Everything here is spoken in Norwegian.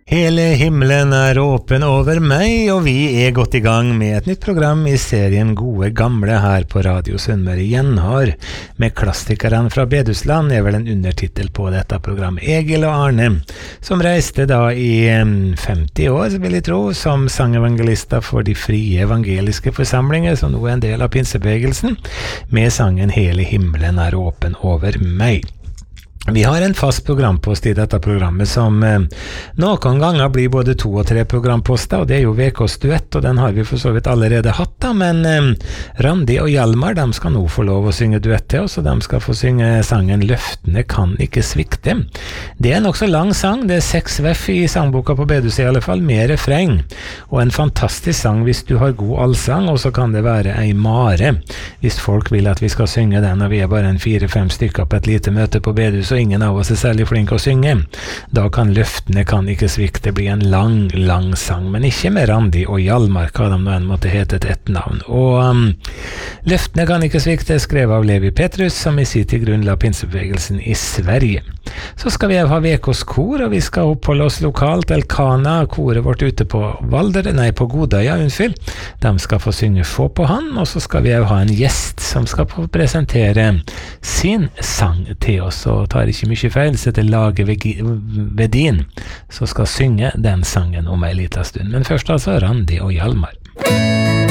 Hele himmelen åpen over meg, og vi gått I gang med et nytt program I serien Gode Gamle her på Radio Sunnmøre Gjenhar, med klassikerne fra Bedusland, vel en undertitel på dette programmet. Egil og Arne, som reiste da I 50 år, vil jeg tro, som sangevangelister for de frie evangeliske forsamlinger, som nå en del av pinsebevegelsen, med sangen Hele himmelen åpen over meg. Vi har en fast programpost I dette programmet som noen ganger blir både 2 og 3 programposter, og det jo VKs duett, og den har vi for så vidt allerede hatt da, men Randi og Hjalmar, de skal nå få lov å synge duett til oss, og de skal få synge sangen Løftene kan ikke svikte. Det en også lang sang, det 6 veff I sangboka på Bedus I alle fall, med refreng, og en fantastisk sang hvis du har god allsang, og så kan det være ei mare, hvis folk vil at vi skal synge den, og vi bare en 4-5 stykker på et lite møte på Bedus, og ingen av oss særlig flink å synge. Da kan Løftene kan ikke svikte bli en lang, lang sang, men ikke med Randi og Hjalmar, hva de nå en måtte hete et navn. Og Løftene kan ikke svikte skrevet av Levi Petrus, som I sin tid grunnla pinsebevegelsen I Sverige. Så skal vi ha VKs kor, og vi skal oppholde oss lokalt. Elkana, koret vårt ute på på Godøya, unnskyld. De skal få synge Få på han, og så skal vi ha en gjest som skal få presentere sin sang til oss, og tar ikke mye feil, så det Lage Vedin som skal synge den sangen om en liten stund. Men først altså Randi og Hjalmar.